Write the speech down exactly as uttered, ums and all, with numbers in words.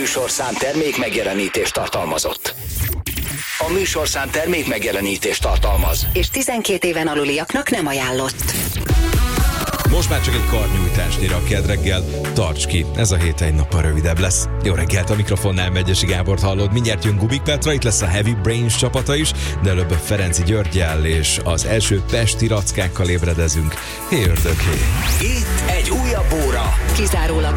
műsorszám termék megjelenítést tartalmazott. A műsorszám termék megjelenítést tartalmaz. És tizenkét éven aluliaknak nem ajánlott. Most már csak egy karnyújtásnyira a Kedd reggel. Tarts ki, ez a hét egy nappal rövidebb lesz. Jó reggelt, a mikrofonnál Megyesi Gábort hallod. Mindjárt jön Gubik Petra, itt lesz a Heavy Brains csapata is, de előbb Ferenci Györggyel és az első pesti rackákkal ébredezünk. Hé ördög, hé! Itt egy újabb óra. Kizárólag